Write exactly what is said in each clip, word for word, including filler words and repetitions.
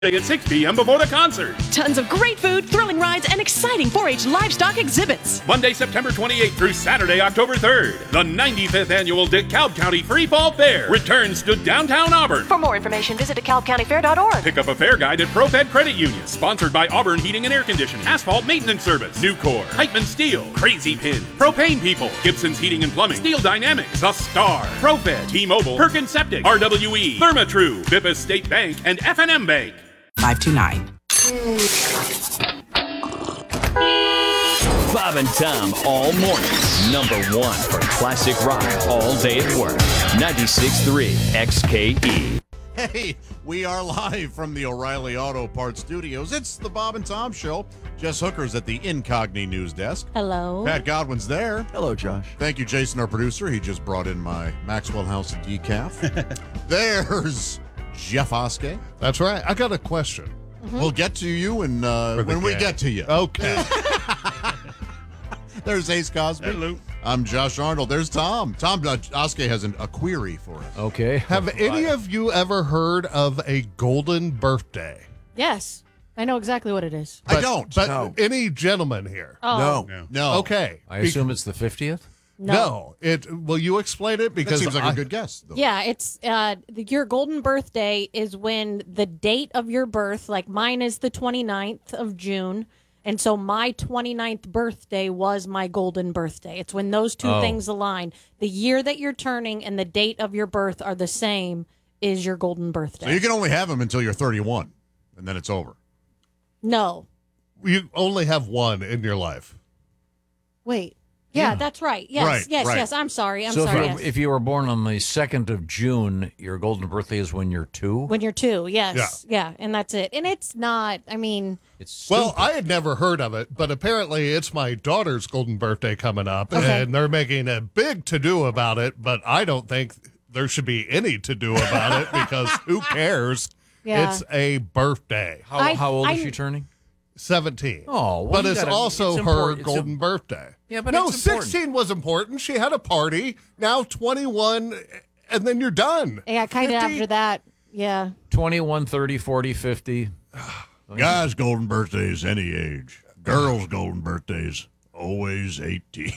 at six p.m. before the concert. Tons of great food, thrilling rides, and exciting four H livestock exhibits. Monday, September twenty-eighth through Saturday, October third. The ninety-fifth Annual DeKalb County Free Fall Fair returns to downtown Auburn. For more information, visit de kalb county fair dot org. Pick up a fair guide at ProFed Credit Union. Sponsored by Auburn Heating and Air Conditioning, Asphalt Maintenance Service, Nucor, Heitman Steel, Crazy Pin, Propane People, Gibson's Heating and Plumbing, Steel Dynamics, The Star, ProFed, T-Mobile, Perkins Septic, R W E, Therma-Tru, Bippa State Bank, and F and M Bank. five two nine. Bob and Tom all morning. Number one for classic rock all day at work. ninety-six point three X K E. Hey, we are live from the O'Reilly Auto Parts Studios. It's the Bob and Tom Show. Jess Hooker's at the Incogni News Desk. Hello. Pat Godwin's there. Hello, Josh. Thank you, Jason, our producer. He just brought in my Maxwell House decaf. There's Jeff Oskey. That's right. I got a question. Mm-hmm. We'll get to you and uh, when game. we get to you. Okay. There's Ace Cosby. Hello. I'm Josh Arnold. There's Tom. Tom uh, Oskey has an, a query for us. Okay. Have any of you ever heard of a golden birthday? Yes. I know exactly what it is. I don't. But No. any gentleman here? Oh. No. No. Okay. I assume it's the fiftieth? No. No. It. Will you explain it? That Because seems like I- a good guess, though. Yeah, it's uh, the, your golden birthday is when the date of your birth, like mine is the twenty-ninth of June, and so my twenty-ninth birthday was my golden birthday. It's when those two Oh. things align. The year that you're turning and the date of your birth are the same is your golden birthday. So you can only have them until you're thirty-one, and then it's over. No. you only have one in your life. Wait. Yeah, that's right. Yes, Right, yes, right. yes. I'm sorry. I'm so sorry. if, yes. you if you were born on the second of June, your golden birthday is when you're two? When you're two, yes. Yeah. and that's it. And it's not, I mean, It's Well, stupid. I had never heard of it, but apparently it's my daughter's golden birthday coming up, Okay. and they're making a big to-do about it, but I don't think there should be any to-do about it because who cares? Yeah. It's a birthday. how, I- how old I- is she turning? seventeen. Oh, well, but you it's gotta- also it's her important. It's golden im- birthday. Yeah, but no, it's important. sixteen was important. She had a party. Now twenty-one, and then you're done. yeah, kind of fifty? after that. Yeah. twenty-one, thirty, forty, fifty. Guys' golden birthdays, any age. Girls' golden birthdays, always eighteen.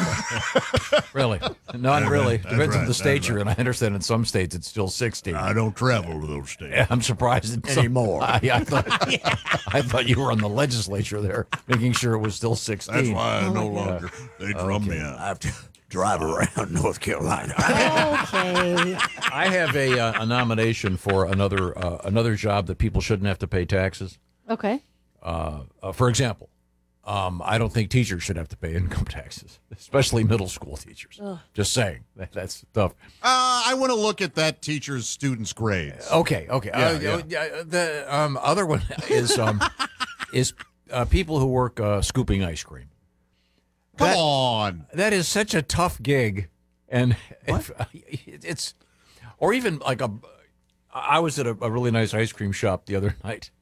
Really? Not really. That's Depends on right, the state that's you're in. I understand in some states it's still sixteen. I don't travel to those states. Yeah, I'm surprised it's Anymore. I, I thought I thought you were on the legislature there, making sure it was still sixteen. That's why I no longer, they drum me out. I have to drive around North Carolina. Okay. I have a, uh, a nomination for another uh, another job that people shouldn't have to pay taxes. Okay. Uh, uh, for example, um, I don't think teachers should have to pay income taxes, especially middle school teachers. Just saying, that, that's tough. Uh, I want to look at that teacher's students' grades. Okay, okay. Yeah, uh, yeah. yeah, The um, other one is um, is uh, people who work uh, scooping ice cream. Come that- on. That is such a tough gig, and if, it's or even like a. I was at a, a really nice ice cream shop the other night.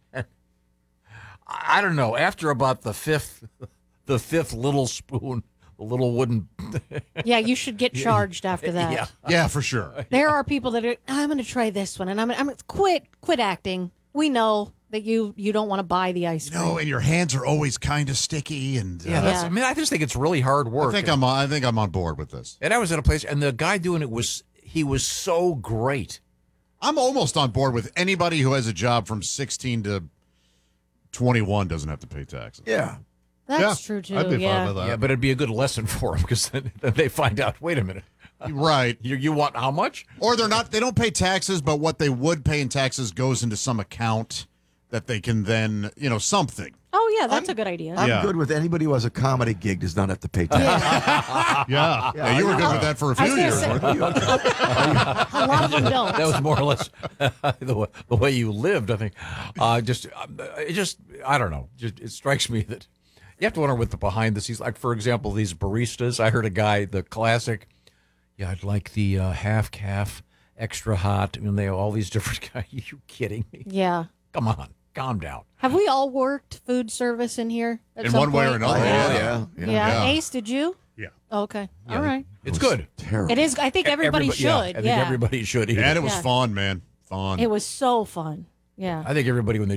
I don't know. After about the fifth, the fifth little spoon, the little wooden. Yeah, you should get charged after that. Yeah. Yeah, for sure. There are people that are, I'm going to try this one, and I'm, I'm quit, quit acting. We know that you, you don't want to buy the ice cream. No, and your hands are always kind of sticky, and uh, Yeah, that's, Yeah. I mean, I just think it's really hard work. I think I'm on, I think I'm on board with this. And I was at a place, and the guy doing it was he was so great. I'm almost on board with anybody who has a job from sixteen to twenty-one doesn't have to pay taxes. Yeah, That's Yeah, true, too. I'd be yeah. fine with that. yeah, but it'd be a good lesson for them because then, then they find out. Wait a minute, Right. you you want how much? Or they're not, they don't pay taxes, but what they would pay in taxes goes into some account that they can then, you know, something. Oh, yeah, that's a good idea. I'm Yeah. good with anybody who has a comedy gig does not have to pay taxes. yeah. Yeah. Yeah, you were good with that for a I few was years. gonna say- weren't you? A lot of them don't. That was more or less the way, the way you lived. I think. Uh, just uh, it just I don't know. Just, it strikes me that you have to wonder what the behind the scenes. Like for example, these baristas. I heard a guy, the classic. Yeah, I'd like the uh, half calf, extra hot. I mean, they have all these different guys. Are you kidding me? Yeah. Come on, calm down. Have we all worked food service in here? At In some one way or point? another. Oh, Yeah. yeah. Yeah. Yeah. Ace, did you? Yeah. Okay. All right. It's good. Terrible. It is. I think everybody, yeah, should. I think yeah. everybody should eat. And it. it was Yeah. fun, man. Fun. It was so fun. Yeah. I think everybody, when they